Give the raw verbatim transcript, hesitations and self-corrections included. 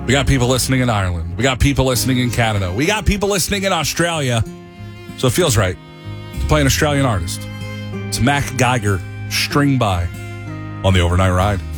We got people listening in Ireland. We got people listening in Canada. We got people listening in Australia. So it feels right to play an Australian artist. It's Mac Geiger, String By, on the Overnight Ride.